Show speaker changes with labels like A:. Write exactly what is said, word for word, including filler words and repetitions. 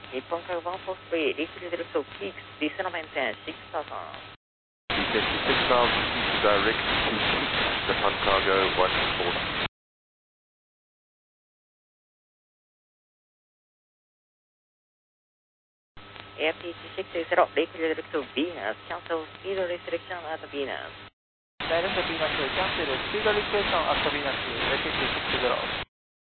A: Nippon Cargo one four three, reach direction peaks, descend maintain six thousand.
B: six thousand feet direct to peak, Japan Cargo one four three.
A: A F T six zero, reach direction Venus, cancel speed restriction at Venus.
C: Direct Venus, cancel speed restriction at Venus, A F T six zero.